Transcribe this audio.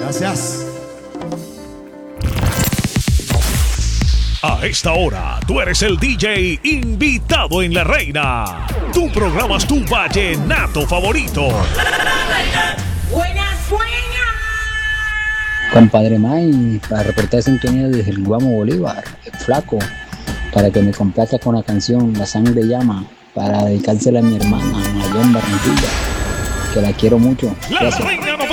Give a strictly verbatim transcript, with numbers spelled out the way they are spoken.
Gracias. A esta hora, tú eres el D J invitado en La Reina. Tú programas tu vallenato favorito. Buenas, buenas. Compadre May, para reportar sintonía desde el Guamo Bolívar, el flaco, para que me complazca con la canción La Sangre Llama, para dedicársela a mi hermana, allá en Barranquilla, que la quiero mucho. La Gracias. Reina